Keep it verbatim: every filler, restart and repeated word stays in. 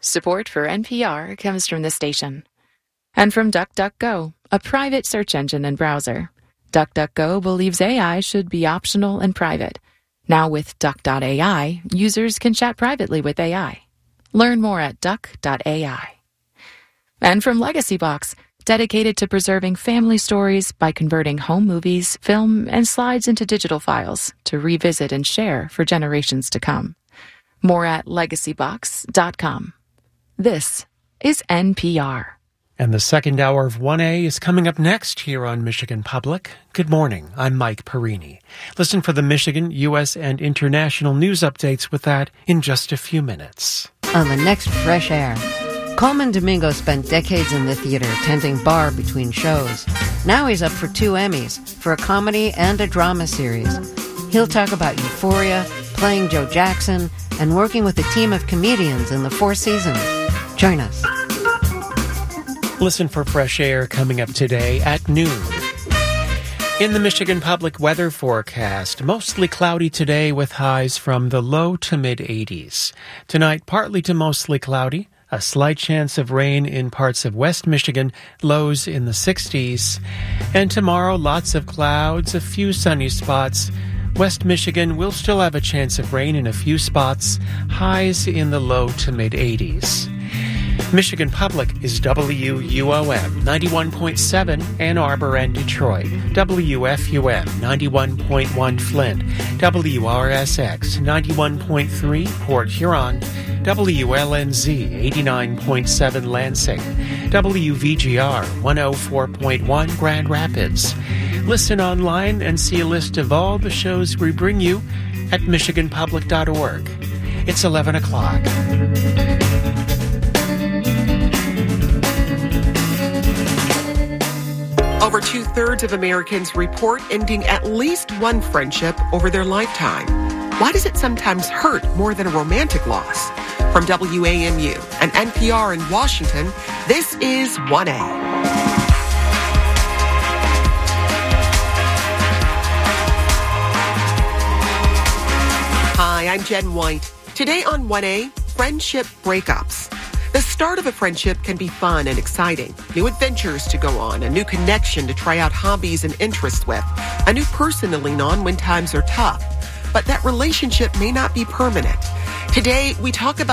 Support for N P R comes from the station. And from DuckDuckGo, a private search engine and browser. DuckDuckGo believes A I should be optional and private. Now with Duck dot A I, users can chat privately with A I. Learn more at Duck dot A I. And from LegacyBox, dedicated to preserving family stories by converting home movies, film, and slides into digital files to revisit and share for generations to come. More at legacy box dot com. This is N P R. And the second hour of one A is coming up next here on Michigan Public. Good morning. I'm Mike Perini. Listen for the Michigan, U S, and international news updates with that in just a few minutes. On the next Fresh Air, Coleman Domingo spent decades in the theater tending bar between shows. Now he's up for two Emmys for a comedy and a drama series. He'll talk about Euphoria, playing Joe Jackson, and working with a team of comedians in the Four Seasons. Join us. Listen for Fresh Air coming up today at noon. In the Michigan Public Weather Forecast, mostly cloudy today with highs from the low to mid-eighties. Tonight, partly to mostly cloudy. A slight chance of rain in parts of West Michigan, lows in the sixties. And tomorrow, lots of clouds, a few sunny spots. West Michigan will still have a chance of rain in a few spots, highs in the low to mid-eighties. Michigan Public is W U O M ninety-one point seven Ann Arbor and Detroit, W F U M ninety-one point one Flint, W R S X ninety-one point three Port Huron, W L N Z eighty-nine point seven Lansing, W V G R one oh four point one Grand Rapids. Listen online and see a list of all the shows we bring you at michigan public dot org. It's eleven o'clock. Over two-thirds of Americans report ending at least one friendship over their lifetime. Why does it sometimes hurt more than a romantic loss? From W A M U and N P R in Washington, this is one A. Hi, I'm Jen White. Today on one A, friendship breakups. The start of a friendship can be fun and exciting. New adventures to go on, a new connection to try out hobbies and interests with, a new person to lean on when times are tough. But that relationship may not be permanent. Today, we talk about